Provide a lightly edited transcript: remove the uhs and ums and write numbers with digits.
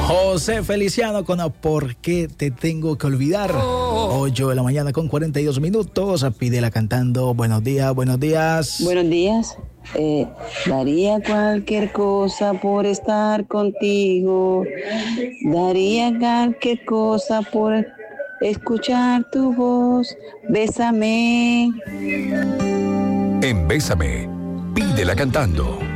José Feliciano con ¿Por qué te tengo que olvidar? 8 de la mañana con 42 minutos. Pídela cantando. Buenos días, buenos días. Buenos días. Daría cualquier cosa por estar contigo. Daría cualquier cosa por escuchar tu voz. Bésame. En Bésame, pídela cantando.